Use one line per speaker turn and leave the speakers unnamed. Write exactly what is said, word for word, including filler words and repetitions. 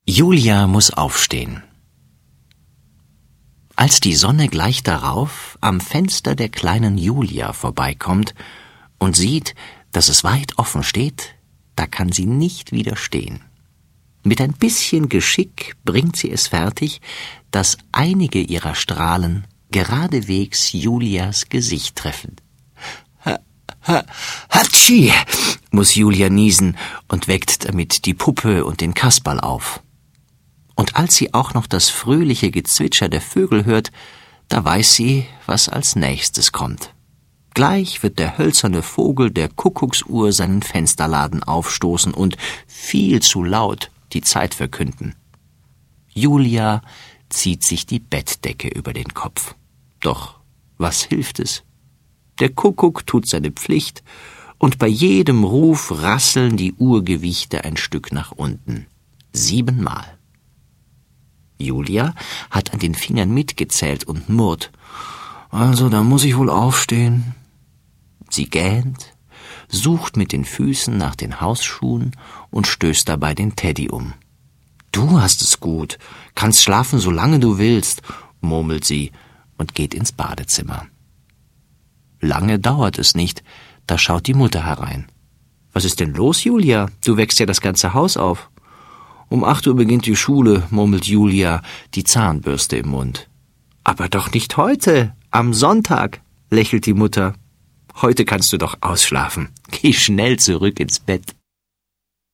Julia muss aufstehen. Als die Sonne gleich darauf am Fenster der kleinen Julia vorbeikommt und sieht, dass es weit offen steht, da kann sie nicht widerstehen. Mit ein bisschen Geschick bringt sie es fertig, dass einige ihrer Strahlen geradewegs Julias Gesicht treffen. Ha, ha, Hatschi, muss Julia niesen und weckt damit die Puppe und den Kasperl auf. Und als sie auch noch das fröhliche Gezwitscher der Vögel hört, da weiß sie, was als nächstes kommt. Gleich wird der hölzerne Vogel der Kuckucksuhr seinen Fensterladen aufstoßen und viel zu laut die Zeit verkünden. Julia zieht sich die Bettdecke über den Kopf. Doch was hilft es? Der Kuckuck tut seine Pflicht, und bei jedem Ruf rasseln die Uhrgewichte ein Stück nach unten. Siebenmal. Julia hat an den Fingern mitgezählt und murrt. Also, da muss ich wohl aufstehen. Sie gähnt, sucht mit den Füßen nach den Hausschuhen und stößt dabei den Teddy um. »Du hast es gut, kannst schlafen, solange du willst«, murmelt sie und geht ins Badezimmer. Lange dauert es nicht, da schaut die Mutter herein. »Was ist denn los, Julia? Du wächst ja das ganze Haus auf.« »Um acht Uhr beginnt die Schule«, murmelt Julia, die Zahnbürste im Mund. »Aber doch nicht heute, am Sonntag«, lächelt die Mutter. »Heute kannst du doch ausschlafen. Geh schnell zurück ins Bett.«